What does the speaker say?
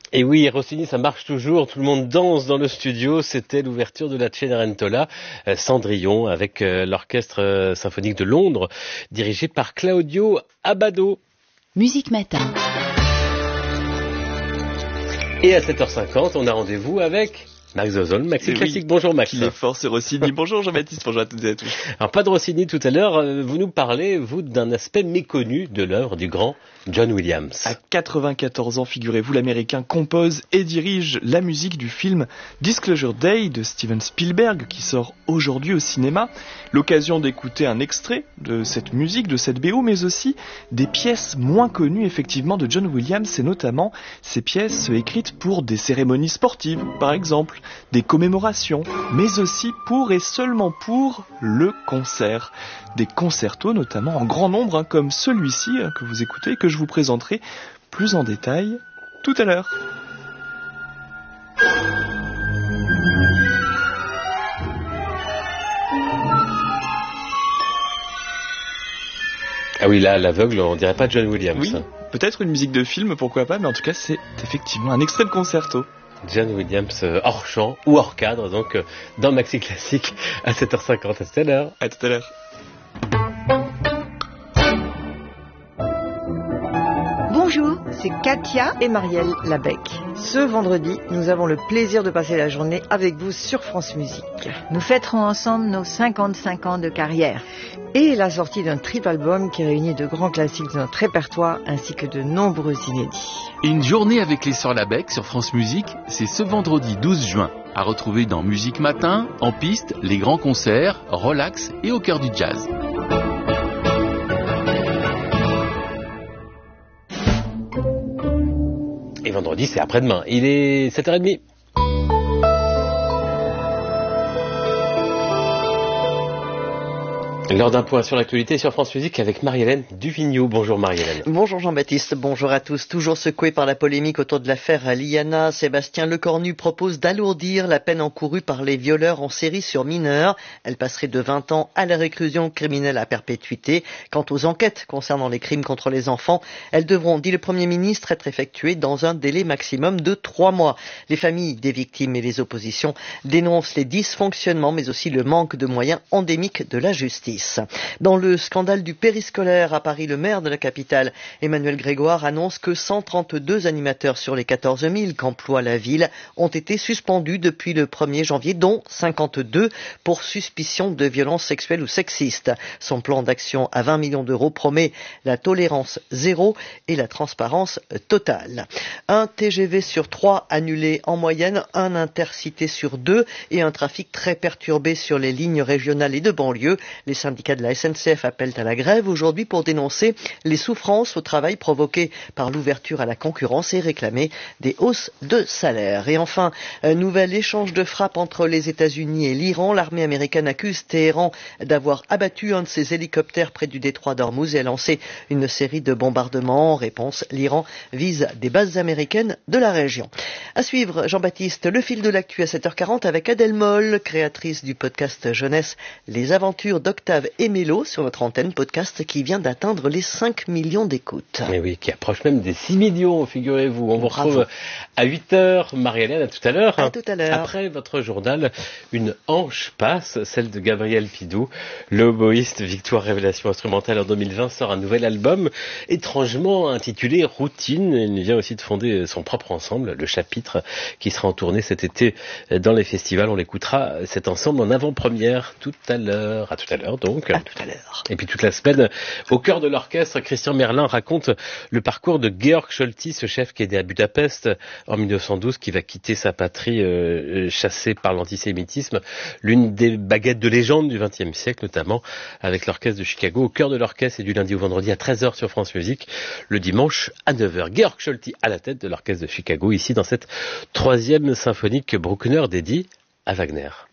Et oui, Rossini, ça marche toujours, tout le monde danse dans le studio, c'était l'ouverture de la Cenerentola, Cendrillon, avec l'Orchestre symphonique de Londres, dirigé par Claudio Abbado. Musique Matin. Et à 7h50, on a rendez-vous avec Max Zozol, Maxi Classique. Oui, Bonjour Max. Il est fort, c'est Rossini. Bonjour Jean-Baptiste, bonjour à toutes et à tous. Alors pas de Rossini tout à l'heure, vous nous parlez, vous, d'un aspect méconnu de l'œuvre du grand John Williams. À 94 ans, figurez-vous, l'Américain compose et dirige la musique du film Disclosure Day de Steven Spielberg, qui sort aujourd'hui au cinéma. L'occasion d'écouter un extrait de cette musique, de cette BO, mais aussi des pièces moins connues, effectivement, de John Williams, et notamment ces pièces écrites pour des cérémonies sportives, par exemple, des commémorations, mais aussi pour et seulement pour le concert. Des concertos, notamment en grand nombre, comme celui-ci que vous écoutez, que je vous présenterai plus en détail tout à l'heure. Ah oui, là, à l'aveugle, on dirait pas John Williams. Oui, peut-être une musique de film, pourquoi pas, mais en tout cas, c'est effectivement un extrait de concerto. John Williams hors champ ou hors cadre, donc dans Maxi Classique à 7h50. À tout à l'heure. À tout à l'heure. Bonjour, c'est Katia et Marielle Labec. Ce vendredi, nous avons le plaisir de passer la journée avec vous sur France Musique. Nous fêterons ensemble nos 55 ans de carrière. Et la sortie d'un triple album qui réunit de grands classiques de notre répertoire ainsi que de nombreux inédits. Et une journée avec les Sœurs Labec sur France Musique, c'est ce vendredi 12 juin. À retrouver dans Musique Matin, en piste, les grands concerts, relax et au cœur du jazz. Et vendredi, c'est après-demain. Il est 7h30. L'heure d'un point sur l'actualité sur France Musique avec Marie-Hélène Duvigneau. Bonjour Marie-Hélène. Bonjour Jean-Baptiste, bonjour à tous. Toujours secoué par la polémique autour de l'affaire Liana, Sébastien Lecornu propose d'alourdir la peine encourue par les violeurs en série sur mineurs. Elle passerait de 20 ans à la réclusion criminelle à perpétuité. Quant aux enquêtes concernant les crimes contre les enfants, elles devront, dit le Premier ministre, être effectuées dans un délai maximum de 3 mois. Les familles des victimes et les oppositions dénoncent les dysfonctionnements mais aussi le manque de moyens endémiques de la justice. Dans le scandale du périscolaire à Paris, le maire de la capitale, Emmanuel Grégoire, annonce que 132 animateurs sur les 14 000 qu'emploie la ville ont été suspendus depuis le 1er janvier, dont 52 pour suspicion de violences sexuelles ou sexistes. Son plan d'action à 20 millions d'euros promet la tolérance zéro et la transparence totale. Un TGV sur 3 annulé en moyenne, un intercité sur 2 et un trafic très perturbé sur les lignes régionales et de banlieue. Les syndicats de la SNCF appellent à la grève aujourd'hui pour dénoncer les souffrances au travail provoquées par l'ouverture à la concurrence et réclamer des hausses de salaire. Et enfin, un nouvel échange de frappes entre les États-Unis et l'Iran. L'armée américaine accuse Téhéran d'avoir abattu un de ses hélicoptères près du détroit d'Ormuz et a lancé une série de bombardements. En réponse, l'Iran vise des bases américaines de la région. À suivre, Jean-Baptiste, le fil de l'actu à 7h40 avec Adèle Moll, créatrice du podcast jeunesse Les Aventures d'Octave et Mélo sur notre antenne, podcast qui vient d'atteindre les 5 millions d'écoutes. Et oui, qui approche même des 6 millions, figurez-vous. On vous retrouve à 8h. Marie-Hélène, à tout à l'heure. À tout à l'heure. Après votre journal, une hanche passe, celle de Gabriel Pidou. Le oboïste Victoire Révélation Instrumentale en 2020 sort un nouvel album, étrangement intitulé Routine. Il vient aussi de fonder son propre ensemble, le Chapitre, qui sera en tournée cet été dans les festivals. On l'écoutera cet ensemble en avant-première tout à l'heure. À tout à l'heure donc. À tout à l'heure. Et puis toute la semaine, au cœur de l'orchestre, Christian Merlin raconte le parcours de Georg Scholti, ce chef qui est né à Budapest en 1912, qui va quitter sa patrie chassé par l'antisémitisme, l'une des baguettes de légende du XXe siècle, notamment avec l'orchestre de Chicago. Au cœur de l'orchestre, et du lundi au vendredi à 13h sur France Musique, le dimanche à 9h. Georg Scholti à la tête de l'orchestre de Chicago, ici dans cette 3e symphonie que Bruckner dédie à Wagner.